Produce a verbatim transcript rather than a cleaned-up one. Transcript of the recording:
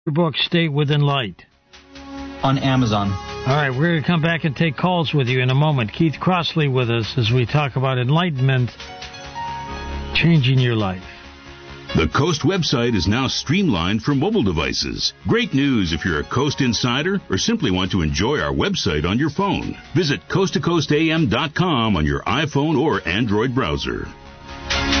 Your book, State Within Light? On Amazon. All right, we're going to come back and take calls with you in a moment. Keith Crossley with us as we talk about enlightenment changing your life. The Coast website is now streamlined for mobile devices. Great news if you're a Coast insider or simply want to enjoy our website on your phone. Visit coast to coast a m dot com on your iPhone or Android browser.